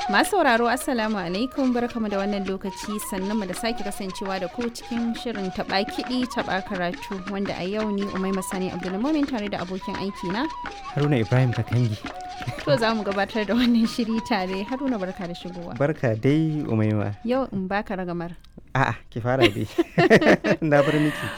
Masu sauraro Assalamu alaikum barkamu da wannan lokaci sannan mu da sake kasancewa da ku cikin shirin taɓa kiɗi taɓa karatu wanda a yau ni Umaima Sani Abdulmumin tare da abokin aiki na Haruna Ibrahim Kakangi. To za mu gabatar da wannan shiri tare. Haruna barka da shigowa. Barka dai Umaima. Yau in baka ragamar. A'a ki fara dai. Na bar miki.